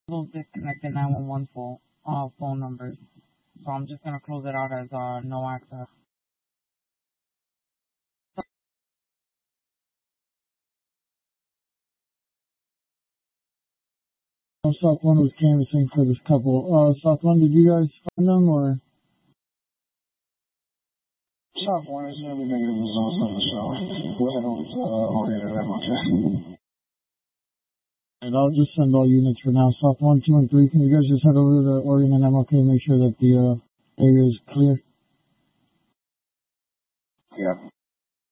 Those disconnected 911 phone numbers. So I'm just gonna close it out as no access. South One was canvassing for this couple. South One, did you guys find them or? South One is nearly negative results on the show. Go ahead and orient them, okay? And I'll just send all units for now. South 1, 2, and 3. Can you guys just head over to the Oregon and MLK and make sure that the area is clear? Yeah.